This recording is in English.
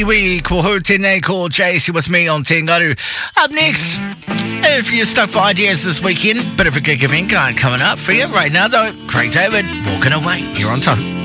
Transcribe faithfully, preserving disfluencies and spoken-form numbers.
We call her Tene, call J C with me on Tengaru. Up next, if you're stuck for ideas this weekend, bit of a gig event coming up for you right now though. Craig David, Walking Away, here on Tohu.